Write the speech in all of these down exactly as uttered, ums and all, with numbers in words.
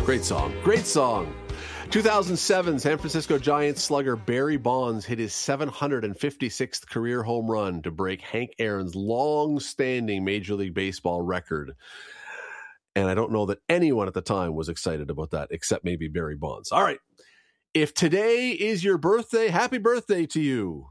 Great song. Great song. two thousand seven, San Francisco Giants slugger Barry Bonds hit his seven hundred fifty-sixth career home run to break Hank Aaron's long-standing Major League Baseball record. And I don't know that anyone at the time was excited about that, except maybe Barry Bonds. All right. If today is your birthday, happy birthday to you.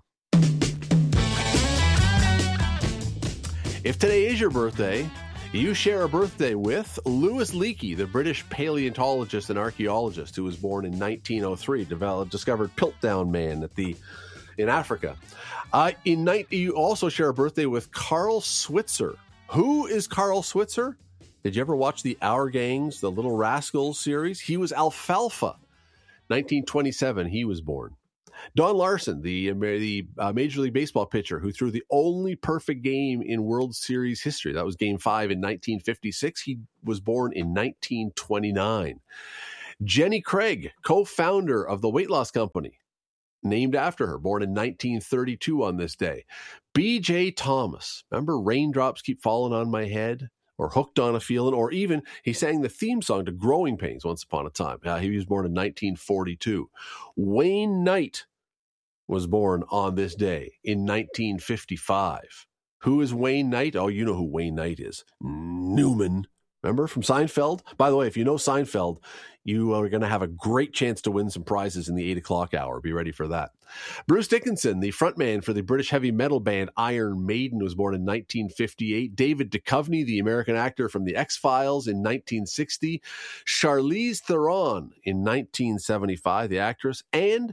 If today is your birthday, you share a birthday with Louis Leakey, the British paleontologist and archaeologist who was born in nineteen oh three, developed, discovered Piltdown Man at the in Africa. Uh, in night, you also share a birthday with Carl Switzer. Who is Carl Switzer? Did you ever watch the Our Gangs, the Little Rascals series? He was Alfalfa. nineteen twenty-seven, he was born. Don Larson, the, the uh, Major League Baseball pitcher who threw the only perfect game in World Series history. That was Game five in nineteen fifty-six. He was born in nineteen twenty-nine. Jenny Craig, co-founder of the Weight Loss Company, named after her, born in nineteen thirty-two on this day. B J Thomas, remember Raindrops Keep Falling on My Head? Or Hooked on a Feeling, or even he sang the theme song to Growing Pains once upon a time. Uh, he was born in nineteen forty-two. Wayne Knight was born on this day in nineteen fifty-five. Who is Wayne Knight? Oh, you know who Wayne Knight is. Newman. Remember from Seinfeld? By the way, if you know Seinfeld, you are going to have a great chance to win some prizes in the eight o'clock hour. Be ready for that. Bruce Dickinson, the frontman for the British heavy metal band Iron Maiden, was born in nineteen fifty-eight. David Duchovny, the American actor from The X-Files in nineteen sixty. Charlize Theron in nineteen seventy-five, the actress. And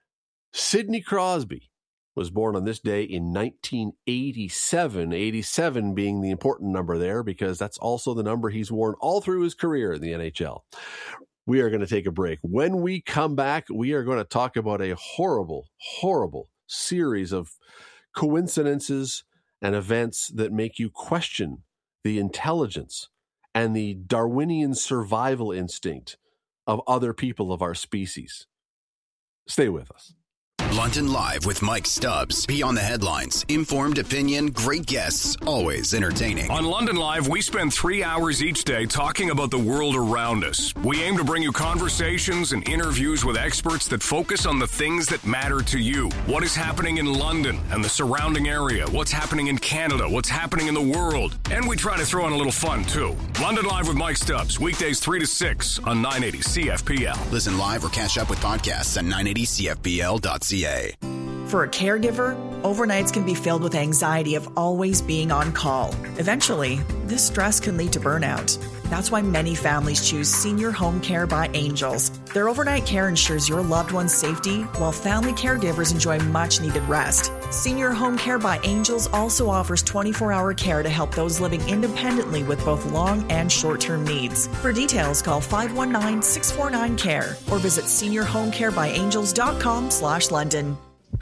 Sidney Crosby was born on this day in nineteen eighty-seven, eighty-seven being the important number there because that's also the number he's worn all through his career in the N H L. We are going to take a break. When we come back, we are going to talk about a horrible, horrible series of coincidences and events that make you question the intelligence and the Darwinian survival instinct of other people of our species. Stay with us. London Live with Mike Stubbs. Beyond the headlines. Informed opinion, great guests, always entertaining. On London Live, we spend three hours each day talking about the world around us. We aim to bring you conversations and interviews with experts that focus on the things that matter to you. What is happening in London and the surrounding area? What's happening in Canada? What's happening in the world? And we try to throw in a little fun, too. London Live with Mike Stubbs. Weekdays three to six on nine eighty C F P L. Listen live or catch up with podcasts at nine eighty C F P L dot C A. For a caregiver, overnights can be filled with anxiety of always being on call. Eventually, this stress can lead to burnout. That's why many families choose Senior Home Care by Angels. Their overnight care ensures your loved one's safety, while family caregivers enjoy much-needed rest. Senior Home Care by Angels also offers twenty-four hour care to help those living independently with both long and short-term needs. For details, call five one nine, six four nine, C A R E or visit senior home care by angels dot com slash London.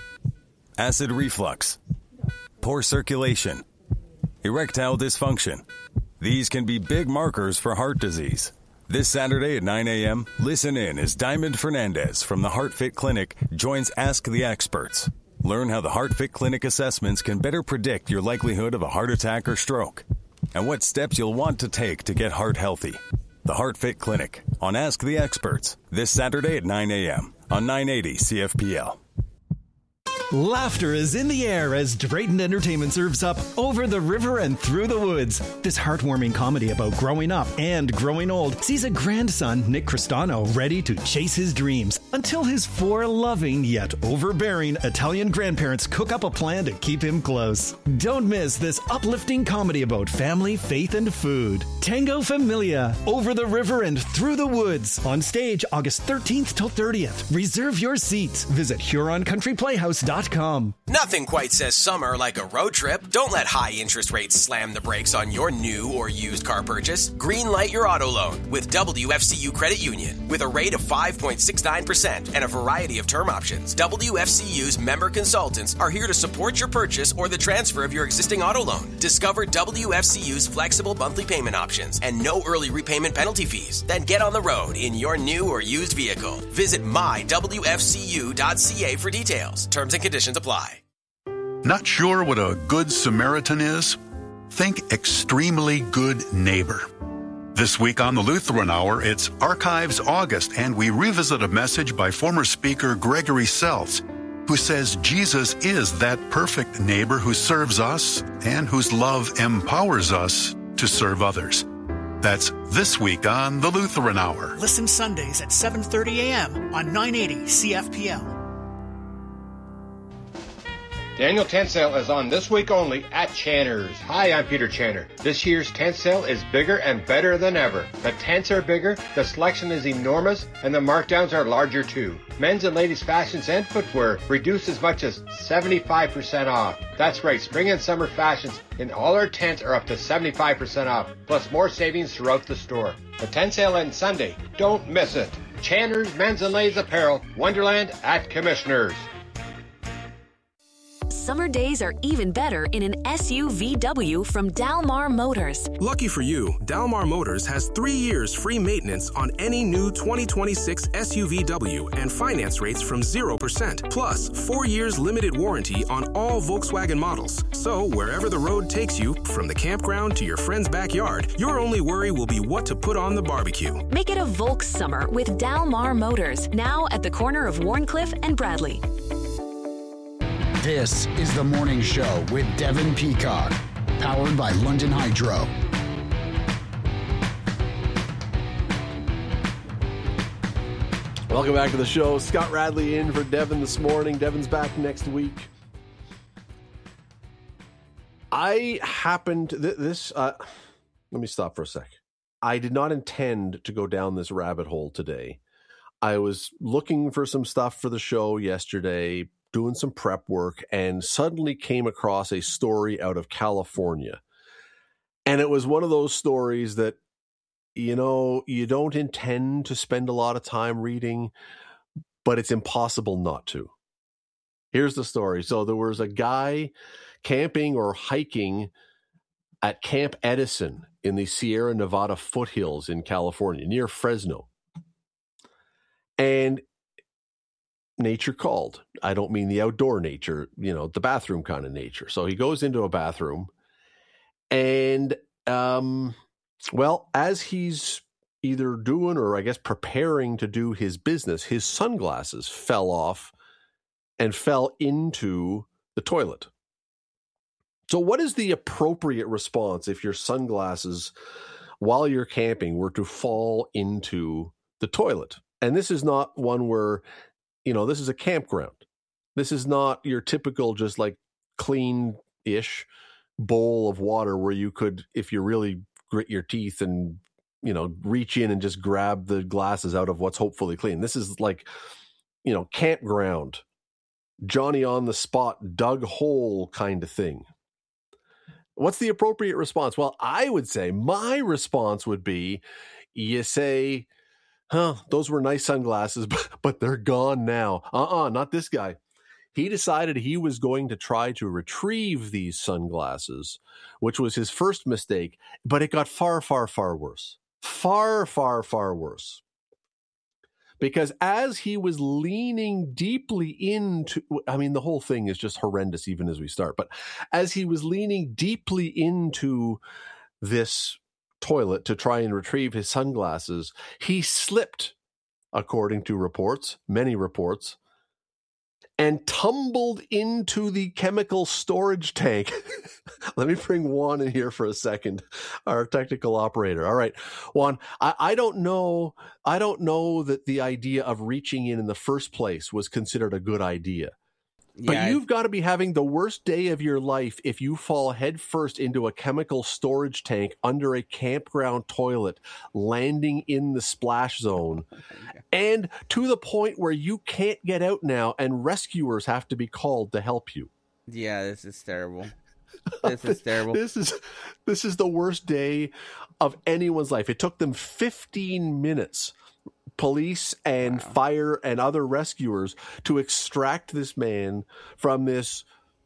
Acid reflux, poor circulation, erectile dysfunction. These can be big markers for heart disease. This Saturday at nine a.m., listen in as Diamond Fernandez from the HeartFit Clinic joins Ask the Experts. Learn how the HeartFit Clinic assessments can better predict your likelihood of a heart attack or stroke, and what steps you'll want to take to get heart healthy. The HeartFit Clinic on Ask the Experts this Saturday at nine a.m. on nine eighty C F P L. Laughter is in the air as Drayton Entertainment serves up Over the River and Through the Woods. This heartwarming comedy about growing up and growing old sees a grandson, Nick Cristano, ready to chase his dreams until his four loving yet overbearing Italian grandparents cook up a plan to keep him close. Don't miss this uplifting comedy about family, faith, and food. Tango Familia, Over the River and Through the Woods. On stage August thirteenth till thirtieth. Reserve your seats. Visit Huron Country Playhouse dot com. Nothing quite says summer like a road trip. Don't let high interest rates slam the brakes on your new or used car purchase. Greenlight your auto loan with W F C U Credit Union. With a rate of five point six nine percent and a variety of term options, W F C U's member consultants are here to support your purchase or the transfer of your existing auto loan. Discover W F C U's flexible monthly payment options and no early repayment penalty fees. Then get on the road in your new or used vehicle. Visit my W F C U dot C A for details. Terms and conditions apply. Not sure what a good Samaritan is? Think extremely good neighbor. This week on the Lutheran Hour, it's Archives August, and we revisit a message by former speaker Gregory Seltz, who says Jesus is that perfect neighbor who serves us and whose love empowers us to serve others. That's this week on the Lutheran Hour. Listen Sundays at seven thirty a.m. on nine eighty C F P L. Daniel Tent Sale is on this week only at Channer's. Hi, I'm Peter Channer. This year's tent sale is bigger and better than ever. The tents are bigger, the selection is enormous, and the markdowns are larger too. Men's and ladies' fashions and footwear reduced as much as seventy-five percent off. That's right, spring and summer fashions in all our tents are up to seventy-five percent off, plus more savings throughout the store. The tent sale ends Sunday. Don't miss it. Channer's Men's and Ladies Apparel, Wonderland at Commissioners. Summer days are even better in an S U V W from Dalmar Motors. Lucky for you, Dalmar Motors has three years free maintenance on any new twenty twenty-six S U V W and finance rates from zero percent. Plus, four years limited warranty on all Volkswagen models. So, wherever the road takes you, from the campground to your friend's backyard, your only worry will be what to put on the barbecue. Make it a Volks summer with Dalmar Motors, now at the corner of Warncliffe and Bradley. This is The Morning Show with Devin Peacock, powered by London Hydro. Welcome back to the show. Scott Radley in for Devin this morning. Devin's back next week. I happened, th- this, uh, let me stop for a sec. I did not intend to go down this rabbit hole today. I was looking for some stuff for the show yesterday, doing some prep work, and suddenly came across a story out of California. And it was one of those stories that, you know, you don't intend to spend a lot of time reading, but it's impossible not to. Here's the story. So there was a guy camping or hiking at Camp Edison in the Sierra Nevada foothills in California, near Fresno. And nature called. I don't mean the outdoor nature, you know, the bathroom kind of nature. So he goes into a bathroom and, um, well, as he's either doing or I guess preparing to do his business, his sunglasses fell off and fell into the toilet. So what is the appropriate response if your sunglasses while you're camping were to fall into the toilet? And this is not one where, you know, this is a campground. This is not your typical just like clean-ish bowl of water where you could, if you really grit your teeth and, you know, reach in and just grab the glasses out of what's hopefully clean. This is like, you know, campground, Johnny on the spot, dug hole kind of thing. What's the appropriate response? Well, I would say my response would be, you say, huh, those were nice sunglasses, but, but they're gone now. Uh-uh, not this guy. He decided he was going to try to retrieve these sunglasses, which was his first mistake, but it got far, far, far worse. Far, far, far worse. Because as he was leaning deeply into, I mean, the whole thing is just horrendous even as we start, but as he was leaning deeply into this toilet to try and retrieve his sunglasses, he slipped, according to reports, many reports, and tumbled into the chemical storage tank. Let me bring Juan in here for a second, our technical operator. All right, Juan, I, I don't know, I don't know that the idea of reaching in in the first place was considered a good idea. But yeah, you've got to be having the worst day of your life if you fall headfirst into a chemical storage tank under a campground toilet, landing in the splash zone, and to the point where you can't get out now and rescuers have to be called to help you. Yeah, this is terrible. This is terrible. This is this is the worst day of anyone's life. It took them fifteen minutes, police and wow. fire and other rescuers, to extract this man from this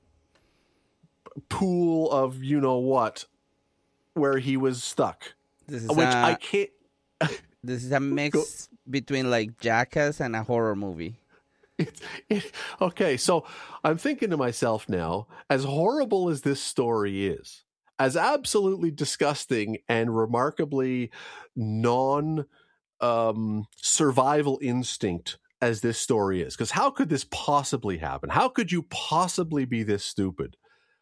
pool of you know what, where he was stuck. This is which a, I can't. This is a mix Go. between like Jackass and a horror movie. It, it, okay, so I'm thinking to myself now, as horrible as this story is, as absolutely disgusting and remarkably non um, survival instinct as this story is. Because how could this possibly happen? How could you possibly be this stupid?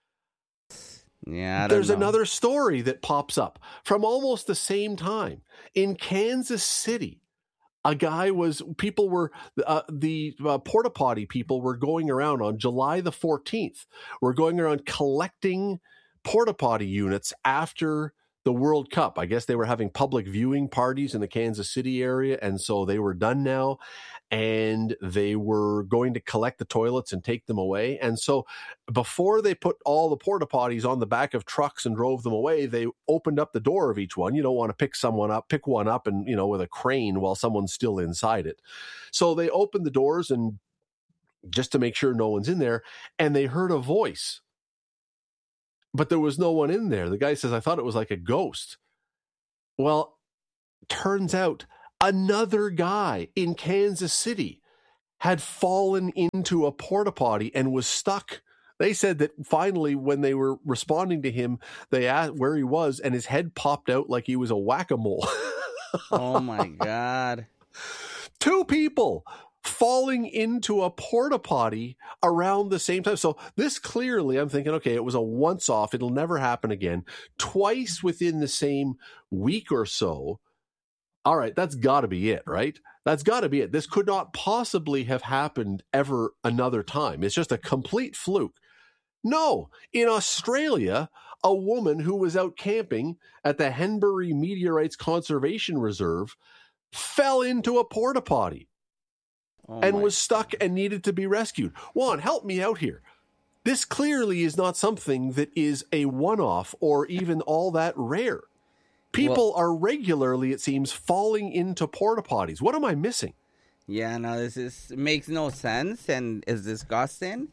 Yeah, I don't There's know. another story that pops up from almost the same time in Kansas City. A guy was, people were, uh, the uh, porta potty people were going around on July the fourteenth. Were going around collecting porta potty units after the World Cup. I guess they were having public viewing parties in the Kansas City area, and so they were done now, and they were going to collect the toilets and take them away. And so before they put all the porta potties on the back of trucks and drove them away, they opened up the door of each one. You don't want to pick someone up, pick one up and, you know, with a crane while someone's still inside it. So they opened the doors and just to make sure no one's in there, and they heard a voice. But there was no one in there. The guy says, I thought it was like a ghost. Well, turns out another guy in Kansas City had fallen into a porta potty and was stuck. They said that finally, when they were responding to him, they asked where he was, and his head popped out like he was a whack-a-mole. Oh, my God. Two people falling into a porta potty around the same time. So this clearly, I'm thinking, okay, it was a once off. It'll never happen again. Twice within the same week or so. All right, that's got to be it, right? That's got to be it. This could not possibly have happened ever another time. It's just a complete fluke. No, in Australia, a woman who was out camping at the Henbury Meteorites Conservation Reserve fell into a porta potty. Oh and was stuck and needed to be rescued. Juan, help me out here. This clearly is not something that is a one-off or even all that rare. People well, are regularly, it seems, falling into porta potties. What am I missing? Yeah, no, this is makes no sense and is disgusting.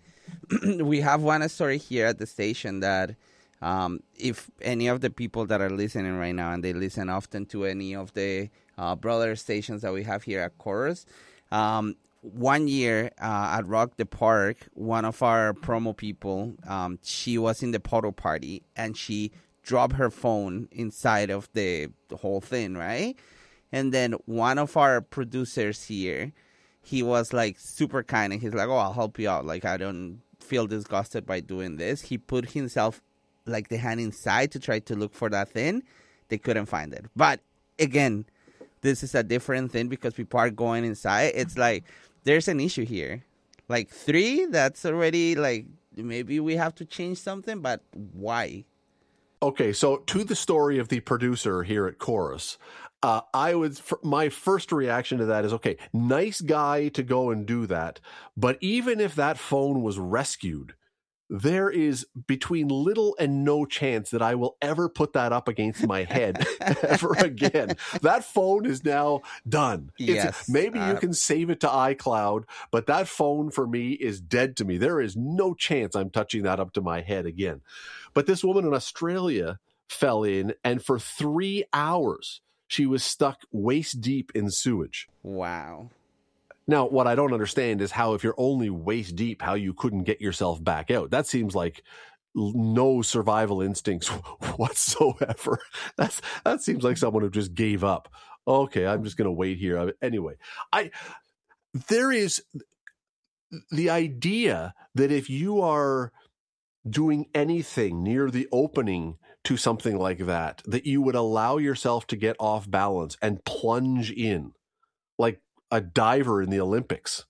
We have one story here at the station that um, if any of the people that are listening right now, and they listen often to any of the uh, brother stations that we have here at Chorus, Um, one year uh, at Rock the Park, one of our promo people, um, she was in the porta party and she dropped her phone inside of the, the whole thing, right? And then one of our producers here, he was like super kind and he's like, oh, I'll help you out. Like, I don't feel disgusted by doing this. He put himself like the hand inside to try to look for that thing. They couldn't find it. But again, this is a different thing because people are going inside. It's like there's an issue here. Like three, that's already like maybe we have to change something, but why? Okay, so to the story of the producer here at Chorus, uh, I would my first reaction to that is, okay, nice guy to go and do that. But even if that phone was rescued, there is between little and no chance that I will ever put that up against my head ever again. That phone is now done. Yes, it's, maybe uh, you can save it to iCloud, but that phone for me is dead to me. There is no chance I'm touching that up to my head again. But this woman in Australia fell in, and for three hours, she was stuck waist deep in sewage. Wow. Now, what I don't understand is how, if you're only waist deep, how you couldn't get yourself back out. That seems like no survival instincts whatsoever. That's that seems like someone who just gave up. Okay, I'm just going to wait here. Anyway, I there is the idea that if you are doing anything near the opening to something like that, that you would allow yourself to get off balance and plunge in like a diver in the Olympics.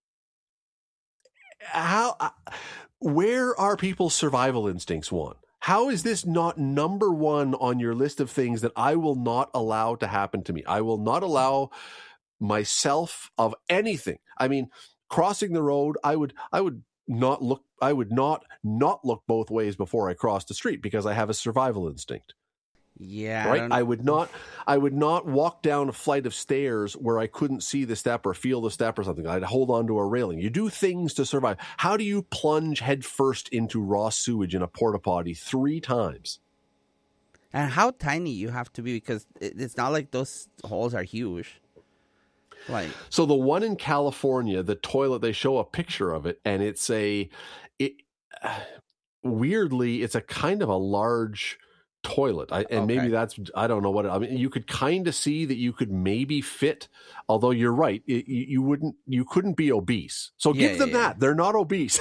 How, where are people's survival instincts, Juan? How is this not number one on your list of things that I will not allow to happen to me? I will not allow myself of anything. I mean, crossing the road, I would, I would not look, I would not, not look both ways before I cross the street because I have a survival instinct. Yeah. Right. I, I would not, I would not walk down a flight of stairs where I couldn't see the step or feel the step or something. I'd hold on to a railing. You do things to survive. How do you plunge headfirst into raw sewage in a porta potty three times? And how tiny you have to be, because it's not like those holes are huge. Like, so the one in California, the toilet, they show a picture of it, and it's a, it, uh, weirdly, it's a kind of a large toilet. I, and okay. maybe that's, I don't know what, it, I mean, you could kind of see that you could maybe fit, although you're right, it, you, you wouldn't, you couldn't be obese. So yeah, give them yeah, that. Yeah. They're not obese.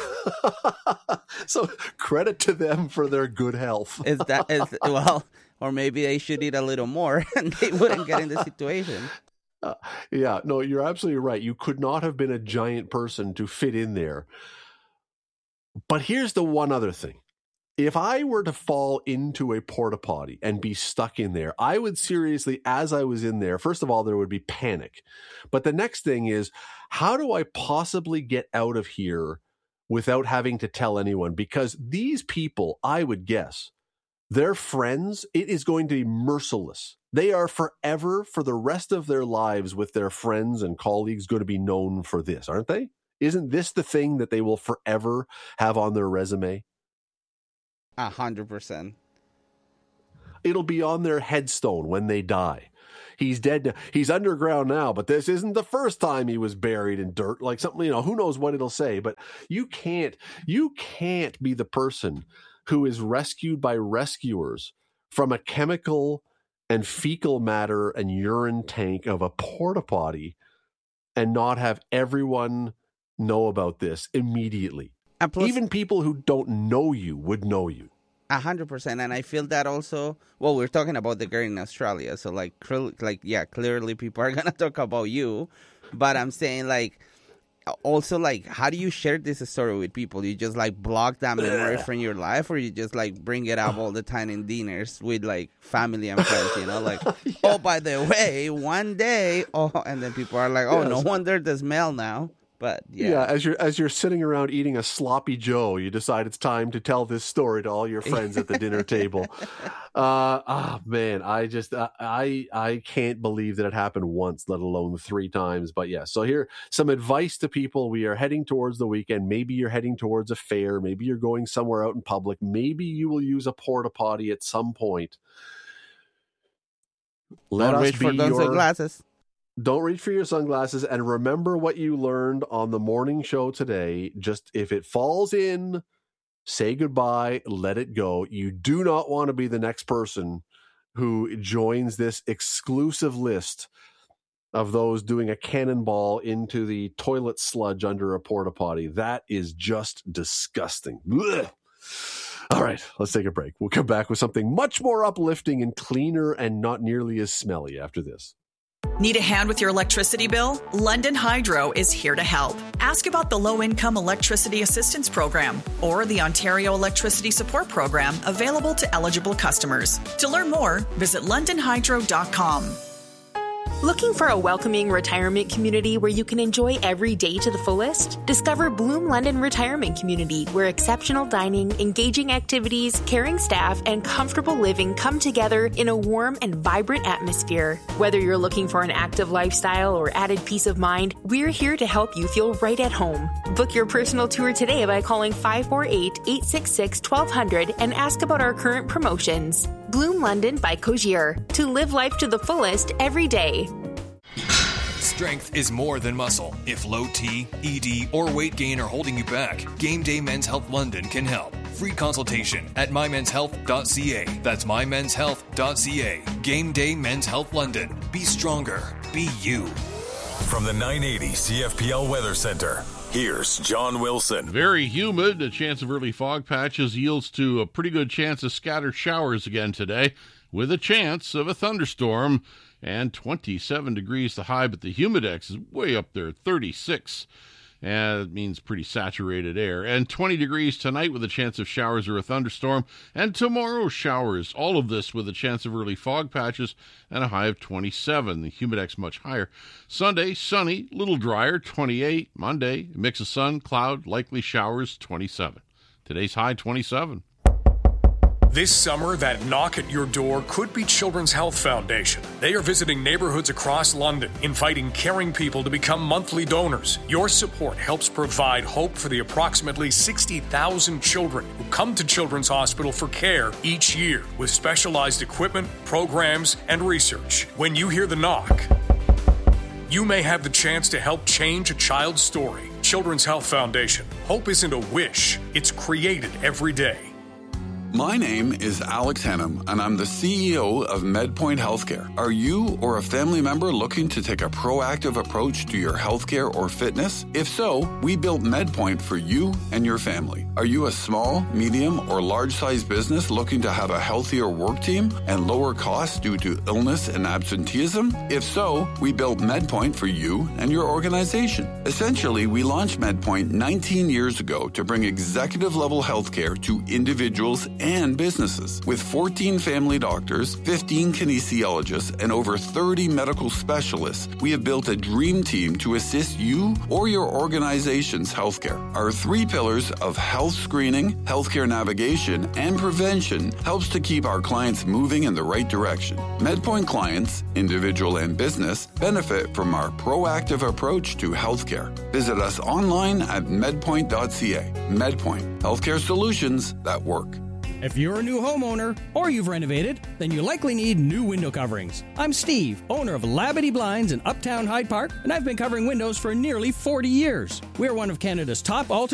So credit to them for their good health. Is that, is, well, or maybe they should eat a little more and they wouldn't get in the situation. Uh, yeah, no, you're absolutely right. You could not have been a giant person to fit in there. But here's the one other thing. If I were to fall into a porta potty and be stuck in there, I would seriously, as I was in there, first of all, there would be panic. But the next thing is, how do I possibly get out of here without having to tell anyone? Because these people, I would guess, their friends, it is going to be merciless. They are forever, for the rest of their lives with their friends and colleagues, going to be known for this, aren't they? Isn't this the thing that they will forever have on their resume? A hundred percent. It'll be on their headstone when they die. He's dead. He's underground now, but this isn't the first time he was buried in dirt. Like something, you know, who knows what it'll say. But you can't, you can't be the person who is rescued by rescuers from a chemical and fecal matter and urine tank of a porta potty and not have everyone know about this immediately. And plus, even people who don't know you would know you. A hundred percent. And I feel that also, well, we're talking about the girl in Australia. So like, like, yeah, clearly people are going to talk about you, but I'm saying like, also like, how do you share this story with people? You just like block that memory from your life, or you just like bring it up all the time in dinners with like family and friends, you know, like, yeah. Oh, by the way, one day, oh, and then people are like, oh, yes. No wonder the smell now. But yeah. yeah, as you're as you're sitting around eating a sloppy Joe, you decide it's time to tell this story to all your friends at the dinner table. Uh, oh man, I just uh, I I can't believe that it happened once, let alone three times. But yeah, so here some advice to people. We are heading towards the weekend. Maybe you're heading towards a fair. Maybe you're going somewhere out in public. Maybe you will use a porta potty at some point. Let Don't us reach be for those your... glasses. Don't reach for your sunglasses, and remember what you learned on the morning show today. Just if it falls in, say goodbye, let it go. You do not want to be the next person who joins this exclusive list of those doing a cannonball into the toilet sludge under a porta potty. That is just disgusting. Blech. All right, let's take a break. We'll come back with something much more uplifting and cleaner and not nearly as smelly after this. Need a hand with your electricity bill? London Hydro is here to help. Ask about the Low-Income Electricity Assistance Program or the Ontario Electricity Support Program available to eligible customers. To learn more, visit london hydro dot com. Looking for a welcoming retirement community where you can enjoy every day to the fullest? Discover Bloom London Retirement Community, where exceptional dining, engaging activities, caring staff, and comfortable living come together in a warm and vibrant atmosphere. Whether you're looking for an active lifestyle or added peace of mind, we're here to help you feel right at home. Book your personal tour today by calling five four eight, eight six six, one two zero zero and ask about our current promotions. Bloom London by Cogier. To live life to the fullest every day. Strength is more than muscle. If low T, E D, or weight gain are holding you back, Game Day Men's Health London can help. Free consultation at my mens health dot c a. That's my mens health dot c a. Game Day Men's Health London. Be stronger. Be you. From the nine eighty C F P L Weather Center, here's John Wilson. Very humid. A chance of early fog patches yields to a pretty good chance of scattered showers again today, with a chance of a thunderstorm. And twenty-seven degrees the high, but the humidex is way up there, thirty-six. And it means pretty saturated air. And twenty degrees tonight with a chance of showers or a thunderstorm. And tomorrow, showers. All of this with a chance of early fog patches and a high of twenty-seven. The humidex much higher. Sunday, sunny, little drier, twenty-eight. Monday, mix of sun, cloud, likely showers, twenty-seven. Today's high, twenty-seven. This summer, that knock at your door could be Children's Health Foundation. They are visiting neighborhoods across London, inviting caring people to become monthly donors. Your support helps provide hope for the approximately sixty thousand children who come to Children's Hospital for care each year, with specialized equipment, programs, and research. When you hear the knock, you may have the chance to help change a child's story. Children's Health Foundation. Hope isn't a wish, it's created every day. My name is Alex Hannum, and I'm the C E O of MedPoint Healthcare. Are you or a family member looking to take a proactive approach to your healthcare or fitness? If so, we built MedPoint for you and your family. Are you a small, medium, or large-sized business looking to have a healthier work team and lower costs due to illness and absenteeism? If so, we built MedPoint for you and your organization. Essentially, we launched MedPoint nineteen years ago to bring executive-level healthcare to individuals and businesses. With fourteen family doctors, fifteen kinesiologists, and over thirty medical specialists, we have built a dream team to assist you or your organization's healthcare. Our three pillars of health screening, healthcare navigation, and prevention helps to keep our clients moving in the right direction. MedPoint clients, individual and business, benefit from our proactive approach to healthcare. Visit us online at medpoint dot c a. MedPoint, healthcare solutions that work. If you're a new homeowner or you've renovated, then you likely need new window coverings. I'm Steve, owner of Labadee Blinds in Uptown Hyde Park, and I've been covering windows for nearly forty years. We're one of Canada's top all